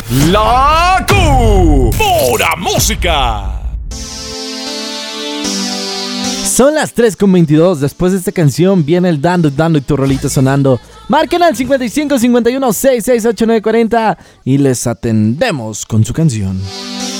La Pura Música. Son las 3:22. Después de esta canción viene el Dando y tu rolita sonando. Marquen al 55 51 668 940 y les atendemos con su canción.